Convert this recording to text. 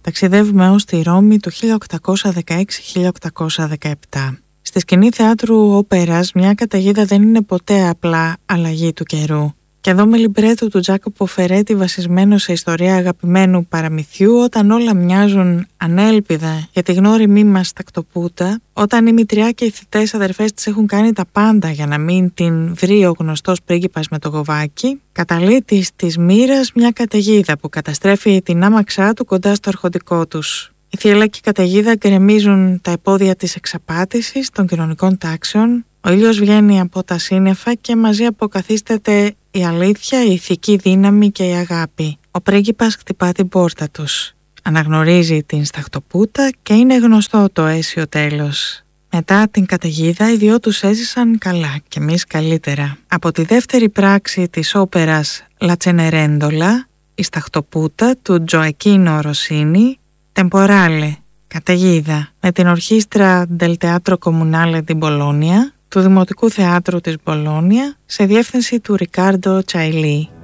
Ταξιδεύουμε ως τη Ρώμη του 1816-1817. Στη σκηνή θεάτρου όπερας μια καταιγίδα δεν είναι ποτέ απλά αλλαγή του καιρού. Και εδώ με λιμπρέτο του Τζάκοπο Φερέτη βασισμένο σε ιστορία αγαπημένου παραμυθιού, όταν όλα μοιάζουν ανέλπιδα για τη γνώριμη μας τακτοπούτα, όταν η μητριά και οι θητές αδερφές της έχουν κάνει τα πάντα για να μην την βρει ο γνωστός πρίγκιπας με το γοβάκι, καταλύει της μοίρας μια καταιγίδα που καταστρέφει την άμαξά του κοντά στο αρχοντικό τους. Η θύελλα και η καταιγίδα γκρεμίζουν τα επόδια της εξαπάτησης των κοινωνικών τάξεων, ο ήλιος βγαίνει από τα σύννεφα και μαζί αποκαθίσταται η αλήθεια, η ηθική δύναμη και η αγάπη. Ο πρίγκιπας χτυπά την πόρτα τους. Αναγνωρίζει την σταχτοπούτα και είναι γνωστό το αίσιο τέλος. Μετά την καταιγίδα οι δυο τους έζησαν καλά και εμείς καλύτερα. Από τη δεύτερη πράξη της όπερας La Cenerentola, η σταχτοπούτα του Τζοακίνο Ροσίνι, Temporale, καταιγίδα, με την ορχήστρα Del Teatro Comunale di Bologna, του Δημοτικού Θεάτρου της Μπολόνια, σε διεύθυνση του Ρικάρντο Τσαϊλί.